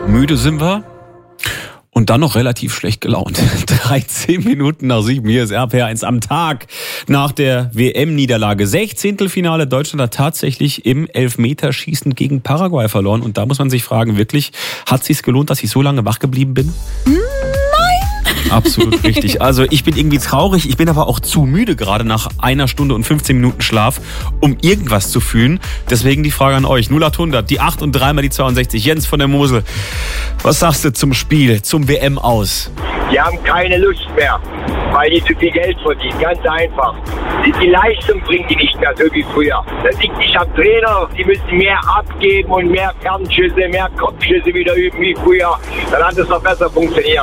Müde sind wir und dann noch relativ schlecht gelaunt. 13 Minuten nach 7, hier ist RPR1 am Tag nach der WM-Niederlage. 16. Finale, Deutschland hat tatsächlich im Elfmeterschießen gegen Paraguay verloren. Und da muss man sich fragen, wirklich, hat es sich gelohnt, dass ich so lange wach geblieben bin? Absolut richtig. Also ich bin irgendwie traurig, ich bin aber auch zu müde gerade nach 1 Stunde und 15 Minuten Schlaf, um irgendwas zu fühlen. Deswegen die Frage an euch. 0800, die 8 und 3 mal die 62. Jens von der Mosel, was sagst du zum Spiel, zum WM aus? Die haben keine Lust mehr, weil die zu viel Geld verdienen. Ganz einfach. Die Leistung bringen die nicht mehr so wie früher. Das liegt nicht am Trainer. Die müssen mehr abgeben und mehr Fernschüsse, mehr Kopfschüsse wieder üben wie früher. Dann hat es noch besser funktioniert.